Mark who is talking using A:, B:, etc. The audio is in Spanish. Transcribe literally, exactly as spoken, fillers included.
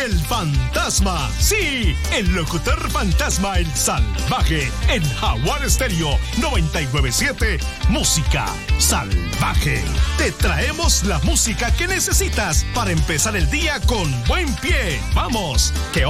A: el fantasma. Sí, el locutor fantasma, el salvaje. En Jaguar Estéreo noventa y nueve punto siete. Música salvaje. Te traemos la música que necesitas para empezar el día con buen pie. Vamos, que